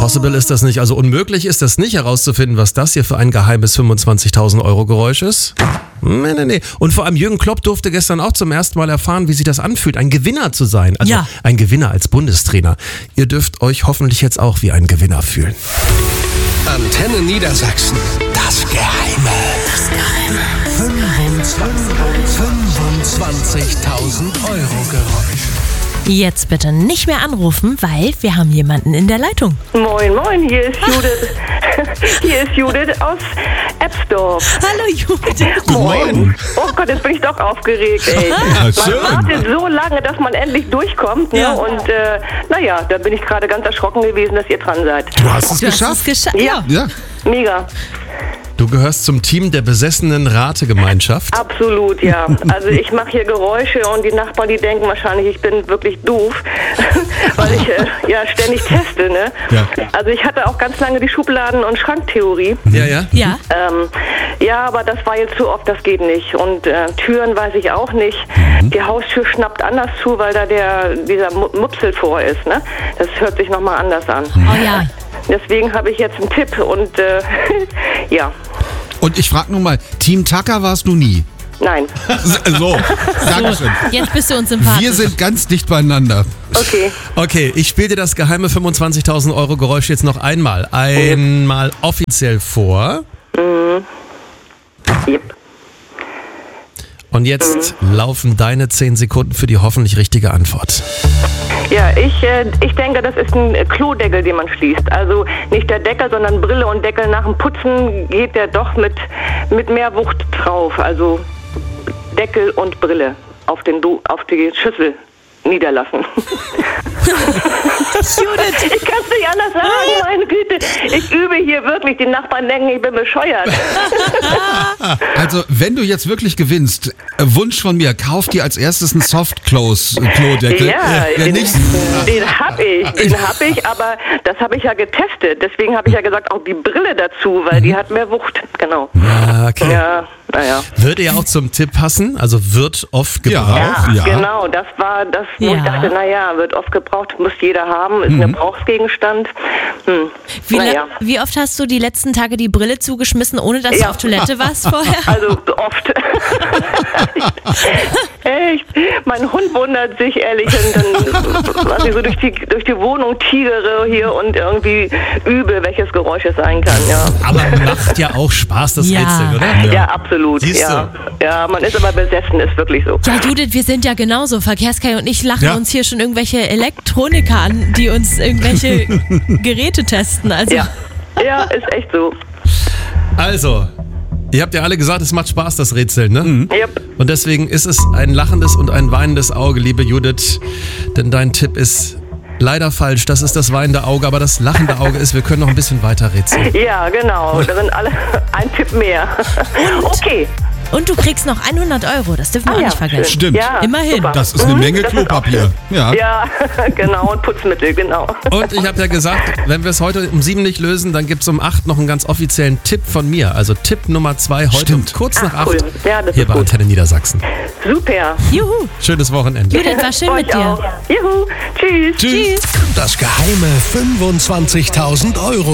impossible ist das nicht. Also unmöglich ist das nicht herauszufinden, was das hier für ein geheimes 25.000 Euro Geräusch ist. Nee. Und vor allem Jürgen Klopp durfte gestern auch zum ersten Mal erfahren, wie sich das anfühlt, ein Gewinner zu sein. Also ein Gewinner als Bundestrainer. Ihr dürft euch hoffentlich jetzt auch wie ein Gewinner fühlen. Antenne Niedersachsen. Das Geheime. 25.000 Euro Geräusch. Jetzt bitte nicht mehr anrufen, weil wir haben jemanden in der Leitung. Moin, hier ist Judith. Hier ist Judith aus Ebsdorf. Hallo Judith. Moin. Oh Gott, jetzt bin ich doch aufgeregt, ey. Man wartet so lange, dass man endlich durchkommt. Ne? Und da bin ich gerade ganz erschrocken gewesen, dass ihr dran seid. Du hast es geschafft. Ja. Mega. Du gehörst zum Team der besessenen Rategemeinschaft. Absolut, ja. Also ich mache hier Geräusche und die Nachbarn, die denken wahrscheinlich, ich bin wirklich doof, weil ich ständig teste, ne? Ja. Also ich hatte auch ganz lange die Schubladen- und Schranktheorie. Ja. Ja, aber das war jetzt zu oft, das geht nicht. Und Türen weiß ich auch nicht. Die Haustür schnappt anders zu, weil da dieser Mupsel vor ist, ne? Das hört sich nochmal anders an. Oh ja. Deswegen habe ich jetzt einen Tipp und ja. Und ich frage nun mal, Team Tucker warst du nie? Nein. So, Dankeschön. Jetzt bist du uns sympathisch. Wir sind ganz dicht beieinander. Okay, ich spiele dir das geheime 25.000 Euro Geräusch jetzt noch einmal offiziell vor. Yep. Und jetzt laufen deine 10 Sekunden für die hoffentlich richtige Antwort. Ja, ich denke, das ist ein Klodeckel, den man schließt. Also nicht der Deckel, sondern Brille und Deckel. Nach dem Putzen geht der doch mit mehr Wucht drauf. Also Deckel und Brille auf die Schüssel niederlassen. Judith. Ich kann es nicht anders sagen, meine Güte. Ich übe hier wirklich. Die Nachbarn denken, ich bin bescheuert. Also, wenn du jetzt wirklich gewinnst, Wunsch von mir, kauf dir als erstes einen Soft-Close-Klodeckel. Ja, den hab ich, aber das habe ich ja getestet. Deswegen habe ich ja gesagt, auch die Brille dazu, weil die hat mehr Wucht. Genau. Ja, okay. Ja, naja. Würde ja auch zum Tipp passen, also wird oft gebraucht. Ja, genau, das war das, wo ich dachte, wird oft gebraucht, muss jeder haben, ist ein Gebrauchsgegenstand. Wie oft hast du die letzten Tage die Brille zugeschmissen, ohne dass du auf Toilette warst vorher? Also oft. Echt. Mein Hund wundert sich ehrlich, was ich so durch die Wohnung tigere hier und irgendwie übe, welches Geräusch es sein kann. Ja. Aber macht ja auch Spaß, das Rätsel, oder? Ja, absolut. Siehst du? Ja, man ist aber besessen, ist wirklich so. Ja, Judith, wir sind ja genauso. Verkehrskai und ich lachen uns hier schon irgendwelche Elektroniker an, die uns irgendwelche Geräte testen. Also. Ja, ist echt so. Also, ihr habt ja alle gesagt, es macht Spaß, das Rätseln, ne? Yep. Und deswegen ist es ein lachendes und ein weinendes Auge, liebe Judith. Denn dein Tipp ist leider falsch. Das ist das weinende Auge, aber das lachende Auge ist, wir können noch ein bisschen weiter rätseln. Ja, genau. Da sind alle ein Tipp mehr. Okay. Und du kriegst noch 100 Euro, das dürfen wir auch nicht vergessen. Schön. Stimmt. Ja, Immerhin. Super. Das ist eine Menge Klopapier. Ja, genau. Und Putzmittel, genau. Und ich habe ja gesagt, wenn wir es heute um 7 nicht lösen, dann gibt es um 8 noch einen ganz offiziellen Tipp von mir. Also Tipp Nummer 2 heute um kurz nach 8 cool. Ja, das hier ist bei gut. Antenne Niedersachsen. Super. Juhu. Schönes Wochenende. Judith, war schön mit dir. Auch. Juhu. Tschüss. Tschüss. Das geheime 25.000 Euro